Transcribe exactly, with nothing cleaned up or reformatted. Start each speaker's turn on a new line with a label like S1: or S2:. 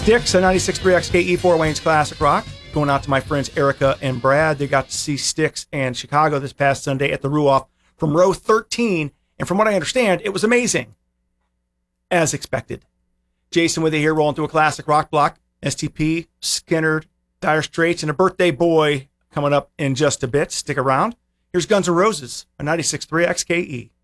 S1: Styx, a ninety-six point three X K E Fort Wayne's Classic Rock. Going out to my friends Erica and Brad. They got to see Styx and Chicago this past Sunday at the Ruoff from row thirteen. And from what I understand, it was amazing. As expected. Jason with you here, rolling through a classic rock block. S T P, Skynyrd, Dire Straits, and a birthday boy coming up in just a bit. Stick around. Here's Guns N' Roses, a ninety-six point three X K E.